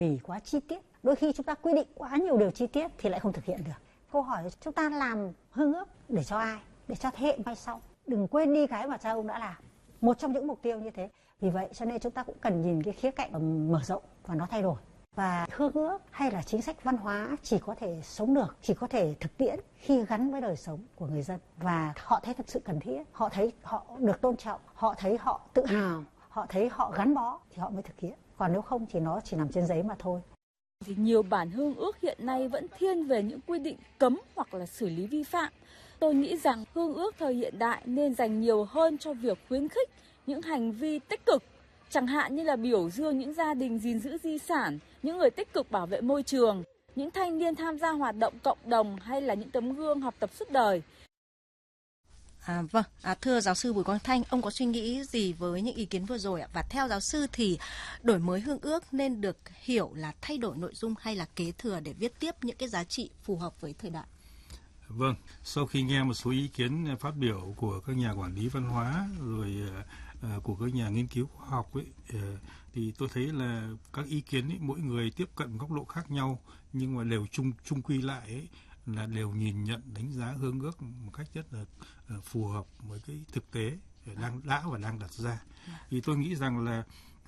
vì quá chi tiết. Đôi khi chúng ta quy định quá nhiều điều chi tiết thì lại không thực hiện được. Câu hỏi chúng ta làm hương ước để cho ai? Để cho thế hệ mai sau. Đừng quên đi cái mà cha ông đã làm. Một trong những mục tiêu như thế. Vì vậy cho nên chúng ta cũng cần nhìn cái khía cạnh mở rộng và nó thay đổi. Và hương ước hay là chính sách văn hóa chỉ có thể sống được, chỉ có thể thực tiễn khi gắn với đời sống của người dân. Và họ thấy thật sự cần thiết, họ thấy họ được tôn trọng, họ thấy họ tự hào, họ thấy họ gắn bó thì họ mới thực hiện. Còn nếu không thì nó chỉ nằm trên giấy mà thôi. Thì nhiều bản hương ước hiện nay vẫn thiên về những quy định cấm hoặc là xử lý vi phạm. Tôi nghĩ rằng hương ước thời hiện đại nên dành nhiều hơn cho việc khuyến khích những hành vi tích cực, chẳng hạn như là biểu dương những gia đình gìn giữ di sản, những người tích cực bảo vệ môi trường, những thanh niên tham gia hoạt động cộng đồng hay là những tấm gương học tập suốt đời. Thưa giáo sư Bùi Quang Thanh, ông có suy nghĩ gì với những ý kiến vừa rồi ạ? Và theo giáo sư thì đổi mới hương ước nên được hiểu là thay đổi nội dung hay là kế thừa để viết tiếp những cái giá trị phù hợp với thời đại? Vâng, sau khi nghe một số ý kiến phát biểu của các nhà quản lý văn hóa rồi của các nhà nghiên cứu khoa học ấy, thì tôi thấy là các ý kiến ấy, mỗi người tiếp cận góc độ khác nhau nhưng mà đều chung quy lại ấy, là đều nhìn nhận đánh giá hương ước một cách rất là phù hợp với cái thực tế đang đặt ra. Thì tôi nghĩ rằng là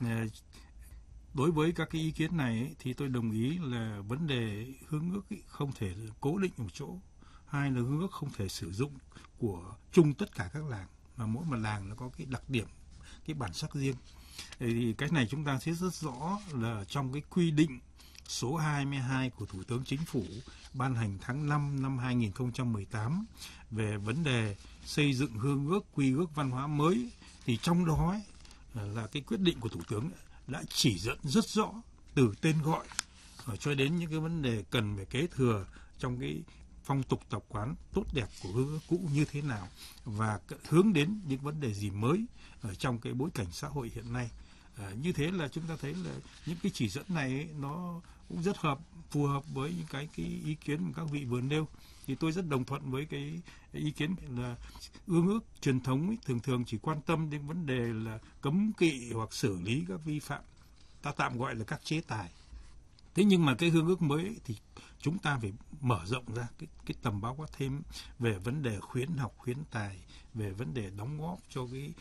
đối với các cái ý kiến này ấy, thì tôi đồng ý là vấn đề hương ước ấy không thể cố định một chỗ. Hai là hương ước không thể sử dụng của chung tất cả các làng, mà mỗi một làng nó có cái đặc điểm, cái bản sắc riêng. Thì cái này chúng ta thấy rất rõ là trong cái quy định số 22 của Thủ tướng Chính phủ ban hành tháng 5 năm 2018 về vấn đề xây dựng hương ước, quy ước văn hóa mới, thì trong đó ấy, là cái quyết định của Thủ tướng đã chỉ dẫn rất rõ từ tên gọi cho đến những cái vấn đề cần phải kế thừa trong cái phong tục tập quán tốt đẹp của hương ước cũ như thế nào và hướng đến những vấn đề gì mới ở trong cái bối cảnh xã hội hiện nay. Như thế là chúng ta thấy là những cái chỉ dẫn này ấy, nó cũng rất phù hợp với những cái ý kiến mà các vị vừa nêu. Thì tôi rất đồng thuận với cái ý kiến là hương ước truyền thống ấy, thường chỉ quan tâm đến vấn đề là cấm kỵ hoặc xử lý các vi phạm, ta tạm gọi là các chế tài. Thế nhưng mà cái hương ước mới ấy, thì chúng ta phải mở rộng ra cái tầm bao quát thêm về vấn đề khuyến học khuyến tài, về vấn đề đóng góp cho cái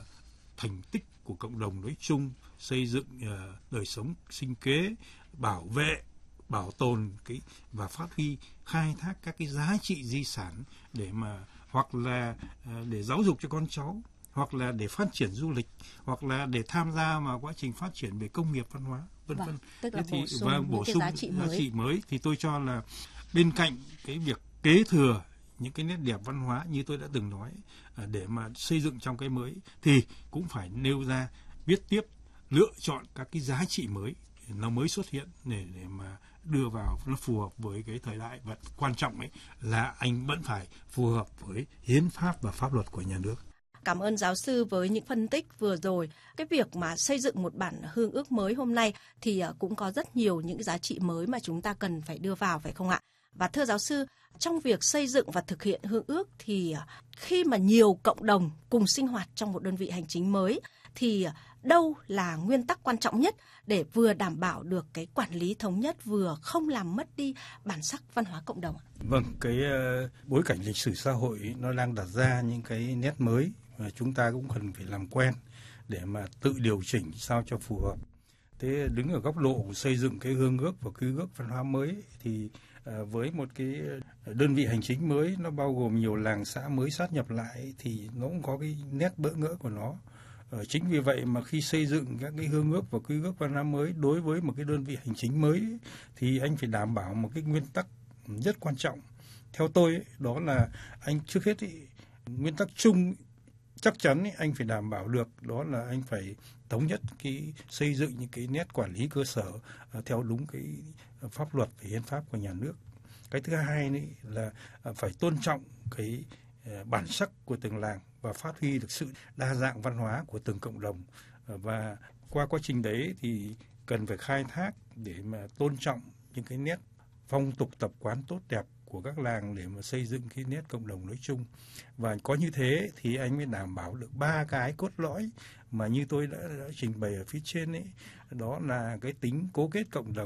thành tích của cộng đồng nói chung, xây dựng đời sống sinh kế, bảo vệ, bảo tồn và phát huy khai thác các cái giá trị di sản để mà hoặc là để giáo dục cho con cháu, hoặc là để phát triển du lịch, hoặc là để tham gia vào quá trình phát triển về công nghiệp văn hóa, vân vân. Tức là bổ sung giá trị mới thì tôi cho là bên cạnh cái việc kế thừa những cái nét đẹp văn hóa như tôi đã từng nói để mà xây dựng trong cái mới thì cũng phải nêu ra viết tiếp, lựa chọn các cái giá trị mới nó mới xuất hiện để mà đưa vào nó phù hợp với cái thời đại, và quan trọng ấy là anh vẫn phải phù hợp với hiến pháp và pháp luật của nhà nước. Cảm ơn giáo sư với những phân tích vừa rồi. Cái việc mà xây dựng một bản hương ước mới hôm nay thì cũng có rất nhiều những giá trị mới mà chúng ta cần phải đưa vào, phải không ạ? Và thưa giáo sư, trong việc xây dựng và thực hiện hương ước thì khi mà nhiều cộng đồng cùng sinh hoạt trong một đơn vị hành chính mới thì đâu là nguyên tắc quan trọng nhất để vừa đảm bảo được cái quản lý thống nhất, vừa không làm mất đi bản sắc văn hóa cộng đồng? Vâng, cái bối cảnh lịch sử xã hội nó đang đặt ra những cái nét mới và chúng ta cũng cần phải làm quen để mà tự điều chỉnh sao cho phù hợp. Thế đứng ở góc độ xây dựng cái hương ước và quy ước văn hóa mới thì với một cái đơn vị hành chính mới nó bao gồm nhiều làng xã mới sát nhập lại thì nó cũng có cái nét bỡ ngỡ của nó. Chính vì vậy mà khi xây dựng các cái hương ước và quy ước văn hóa mới đối với một cái đơn vị hành chính mới thì anh phải đảm bảo một cái nguyên tắc rất quan trọng. Theo tôi đó là anh trước hết nguyên tắc chung chắc chắn anh phải đảm bảo được, đó là anh phải thống nhất cái xây dựng những cái nét quản lý cơ sở theo đúng cái pháp luật và hiến pháp của nhà nước. Cái thứ hai là phải tôn trọng cái bản sắc của từng làng và phát huy được sự đa dạng văn hóa của từng cộng đồng, và qua quá trình đấy thì cần phải khai thác để mà tôn trọng những cái nét phong tục tập quán tốt đẹp của các làng để mà xây dựng cái nét cộng đồng nói chung. Và có như thế thì anh mới đảm bảo được ba cái cốt lõi mà như tôi đã trình bày ở phía trên ấy, đó là cái tính cố kết cộng đồng,